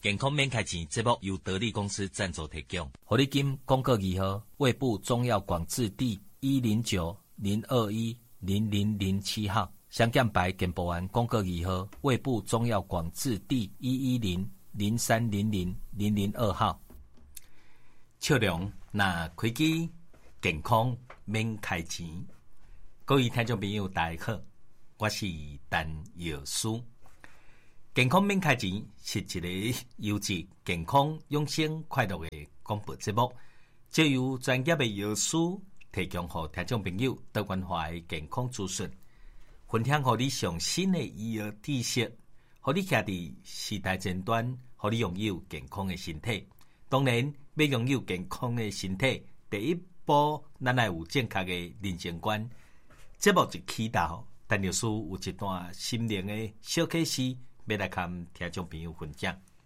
健康免开钱节目由德利公司赞助提供。活力金广告2号，卫部中药广字第109-021-0007号。香港白健保案广告2号，卫部中药广字第110-0300-002号。笑容那开机，健康免开钱。各位听众朋友，大家好，我是陈药师。健康免开钱是一个优质、健康、养生、快乐的广播节目，借由专业的药师提供给听众朋友多元化的健康资讯，分享给你上新的医药知识，让你徛伫时代前端，让你拥有健康的身体。当然，要拥有健康的身体，第一步咱要有正确的人生观。节目一起到，陈药师有一段心灵的小启示，要来跟听众朋友分享。